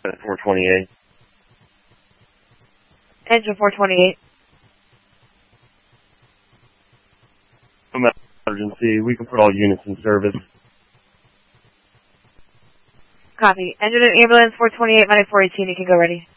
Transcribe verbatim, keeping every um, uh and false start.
four twenty-eight. Engine four twenty-eight. Emergency. We can put all units in service. Copy. Engine and ambulance four twenty-eight, ninety-four eighteen. You can go ready.